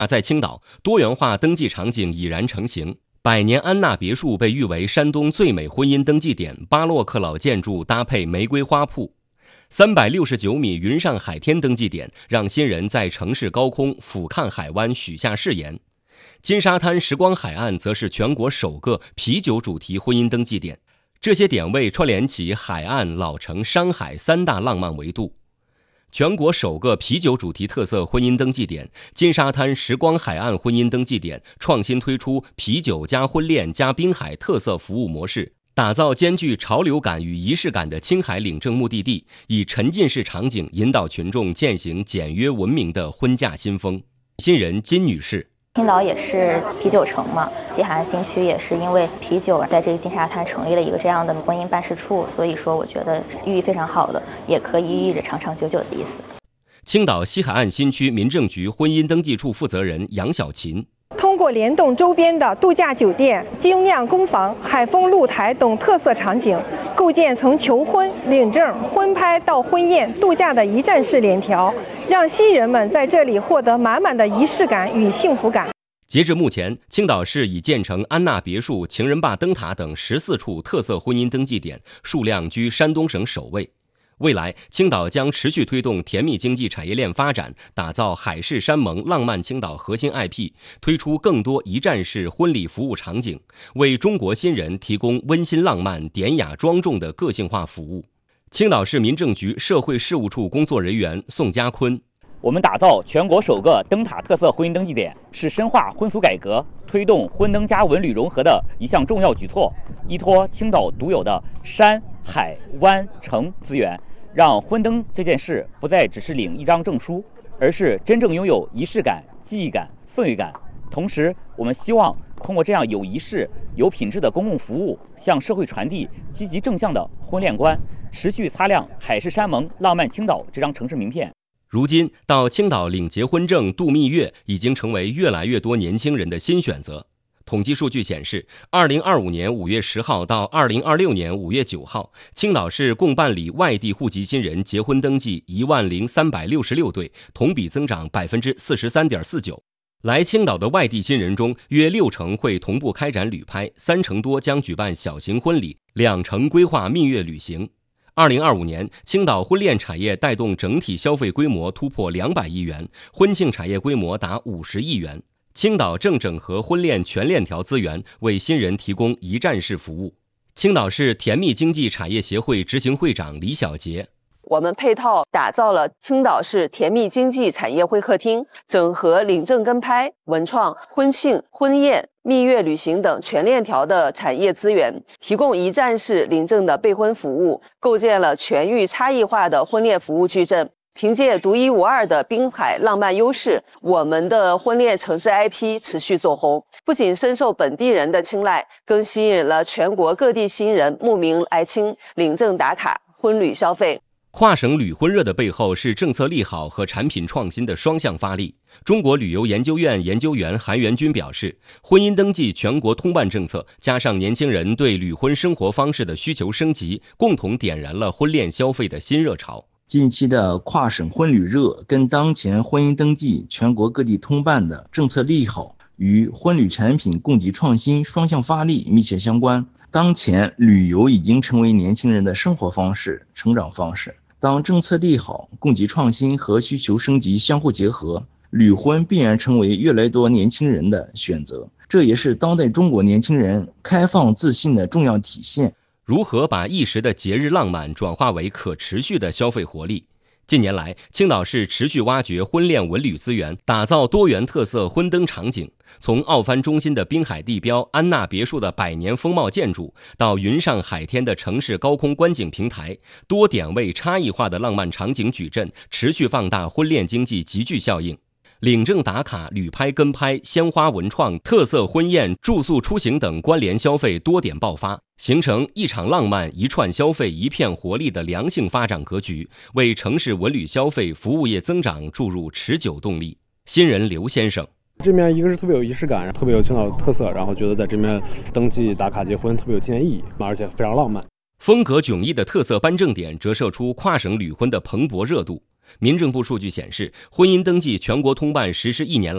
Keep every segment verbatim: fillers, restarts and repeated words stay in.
在青岛，多元化登记场景已然成型。百年安娜别墅被誉为山东最美婚姻登记点，巴洛克老建筑搭配玫瑰花铺。三百六十九米云上海天登记点，让新人在城市高空俯瞰海湾，许下誓言。金沙滩时光海岸则是全国首个啤酒主题婚姻登记点，这些点位串联起海岸、老城、山海三大浪漫维度。全国首个啤酒主题特色婚姻登记点金沙滩时光海岸婚姻登记点创新推出啤酒加婚恋加滨海特色服务模式，打造兼具潮流感与仪式感的青海领证目的地，以沉浸式场景引导群众践行简约文明的婚嫁新风。新人金女士： 青岛也是啤酒城嘛，西海岸新区也是因为啤酒在这个金沙滩成立了一个这样的婚姻办事处，所以说我觉得寓意非常好的，也可以寓意着长长久久的意思。 青岛西海岸新区民政局婚姻登记处负责人杨小琴： 通过联动周边的度假酒店、精酿工坊、海风露台等特色场景，构建从求婚、领证、婚拍到婚宴、度假的一站式链条，让新人们在这里获得满满的仪式感与幸福感。 截至目前，青岛市已建成安娜别墅、情人坝灯塔等十四处特色婚姻登记点，数量居山东省首位。未来，青岛将持续推动甜蜜经济产业链发展，打造海誓山盟浪漫青岛核心 I P， 推出更多一站式婚礼服务场景，为中国新人提供温馨浪漫、典雅庄重的个性化服务。青岛市民政局社会事务处工作人员宋家坤： 我们打造全国首个灯塔特色婚姻登记点，是深化婚俗改革、推动婚登加文旅融合的一项重要举措。依托青岛独有的山海湾城资源，让婚登这件事不再只是领一张证书，而是真正拥有仪式感、记忆感、氛围感。同时，我们希望通过这样有仪式、有品质的公共服务，向社会传递积极正向的婚恋观，持续擦亮海誓山盟、浪漫青岛这张城市名片。 如今，到青岛领结婚证、度蜜月已经成为越来越多年轻人的新选择。统计数据显示，二零二五年五月十号到二零二六年五月九号，青岛市共办理外地户籍新人结婚登记一万零三百六十六对，同比增长百分之四十三点四九。来青岛的外地新人中，约六成会同步开展旅拍，三成多将举办小型婚礼，两成规划蜜月旅行。二零二五年，青岛婚恋产业带动整体消费规模突破两百亿元，婚庆产业规模达五十亿元。青岛正整合婚恋全链条资源，为新人提供一站式服务。青岛市甜蜜经济产业协会执行会长李小杰： 我们配套打造了青岛市甜蜜经济产业会客厅，整合领证跟拍、文创、婚庆、婚宴、蜜月旅行等全链条的产业资源，提供一站式领证的备婚服务，构建了全域差异化的婚恋服务矩阵。凭借独一无二的滨海浪漫优势，我们的婚恋城市 I P 持续走红，不仅深受本地人的青睐，更吸引了全国各地新人慕名来青领证打卡、婚旅消费。 跨省旅婚热的背后是政策利好和产品创新的双向发力。中国旅游研究院研究员韩元军表示，婚姻登记全国通办政策加上年轻人对旅婚生活方式的需求升级，共同点燃了婚恋消费的新热潮。 近期的跨省婚旅热跟当前婚姻登记全国各地通办的政策利好与婚旅产品供给创新双向发力密切相关。当前旅游已经成为年轻人的生活方式、成长方式。当政策利好、供给创新和需求升级相互结合，旅婚必然成为越来越多年轻人的选择，这也是当代中国年轻人开放自信的重要体现。 如何把一时的节日浪漫转化为可持续的消费活力？近年来，青岛市持续挖掘婚恋文旅资源，打造多元特色婚登场景。从奥帆中心的滨海地标安娜别墅的百年风貌建筑，到云上海天的城市高空观景平台，多点位差异化的浪漫场景矩阵，持续放大婚恋经济集聚效应。领证打卡、旅拍跟拍、鲜花文创、特色婚宴、住宿出行等关联消费多点爆发，形成一场浪漫、一串消费、一片活力的良性发展格局，为城市文旅消费服务业增长注入持久动力。新人刘先生： 这面一个是特别有仪式感，特别有青岛特色，然后觉得在这边登记打卡结婚特别有纪念意义，而且非常浪漫。 风格迥异的特色颁证点折射出跨省旅婚的蓬勃热度。民政部数据显示，婚姻登记全国通办实施一年来，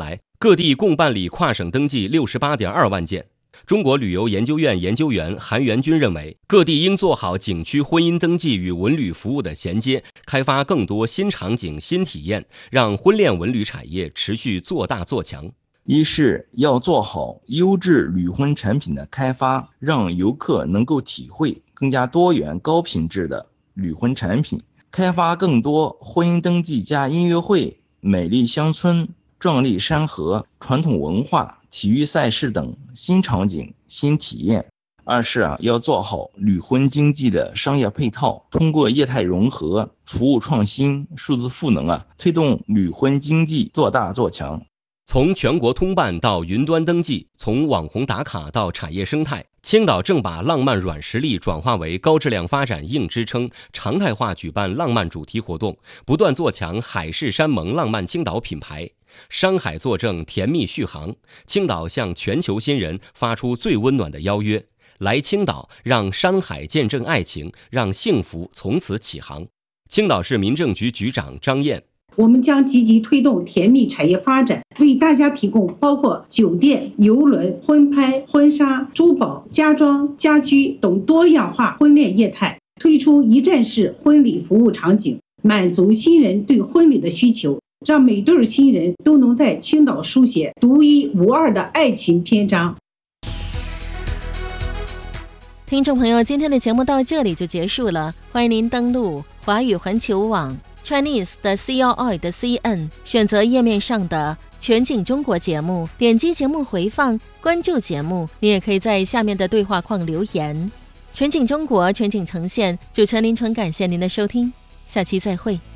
各地共办理跨省登记 六十八点二万件。中国旅游研究院研究员韩元军认为，各地应做好景区婚姻登记与文旅服务的衔接，开发更多新场景、新体验，让婚恋文旅产业持续做大做强。 一是要做好优质旅婚产品的开发，让游客能够体会更加多元高品质的旅婚产品，开发更多婚姻登记加音乐会、美丽乡村、壮丽山河、传统文化、体育赛事等新场景、新体验。二是啊，要做好旅婚经济的商业配套，通过业态融合、服务创新、数字赋能啊，推动旅婚经济做大做强。 从全国通办到云端登记，从网红打卡到产业生态，青岛正把浪漫软实力转化为高质量发展硬支撑，常态化举办浪漫主题活动，不断做强海誓山盟浪漫青岛品牌。山海作证，甜蜜续航。青岛向全球新人发出最温暖的邀约：来青岛，让山海见证爱情，让幸福从此起航。青岛市民政局局长张燕。 我们将积极推动甜蜜产业发展，为大家提供包括酒店、邮轮、婚拍、婚纱、珠宝、家装、家居等多样化婚恋业态，推出一站式婚礼服务场景，满足新人对婚礼的需求，让每对新人都能在青岛书写独一无二的爱情篇章。 听众朋友，今天的节目到这里就结束了，欢迎您登录华语环球网 Chinese 的 C L I 的 C N， 选择页面上的全景中国节目，点击节目回放，关注节目。你也可以在下面的对话框留言。全景中国，全景呈现，主持人林纯感谢您的收听，下期再会。